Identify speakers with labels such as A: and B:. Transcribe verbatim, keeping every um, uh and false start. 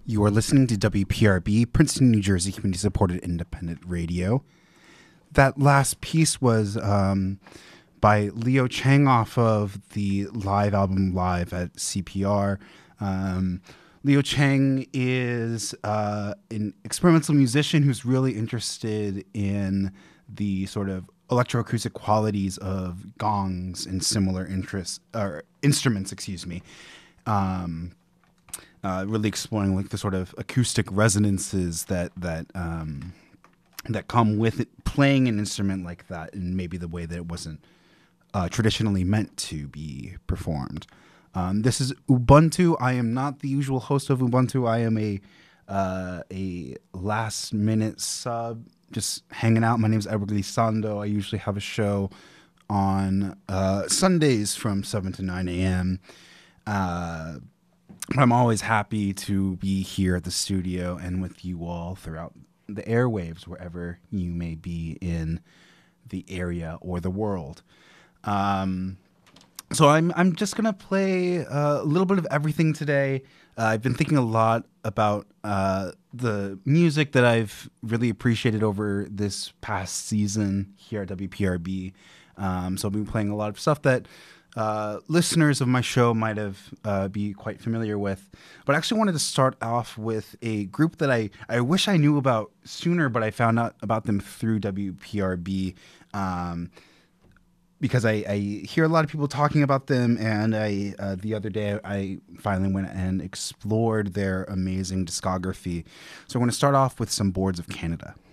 A: You are listening to W P R B, Princeton, New Jersey, community-supported independent radio. That last piece was um, by Leo Chang off of the live album Live at C P R. Um, Leo Chang is uh, an experimental musician who's really interested in the sort of electroacoustic qualities of gongs and similar interests or instruments, excuse me. Um, Uh, really exploring like the sort of acoustic resonances that that um, that come with it, playing an instrument like that, and maybe the way that it wasn't uh, traditionally meant to be performed. Um, this is Ubuntu. I am not the usual host of Ubuntu. I am a uh, a last minute sub, just hanging out. My name is Edward Lisando. I usually have a show on uh, Sundays from seven to nine a.m. Uh, I'm always happy to be here at the studio and with you all throughout the airwaves, wherever you may be in the area or the world. Um, so I'm I'm just gonna play uh, a little bit of everything today. Uh, I've been thinking a lot about uh, the music that I've really appreciated over this past season here at W P R B. Um, so I've been playing a lot of stuff that Uh, listeners of my show might have uh, be quite familiar with, but I actually wanted to start off with a group that I, I wish I knew about sooner, but I found out about them through W P R B um, because I, I hear a lot of people talking about them, and I uh, the other day I finally went and explored their amazing discography. So I'm going to start off with some Boards of Canada.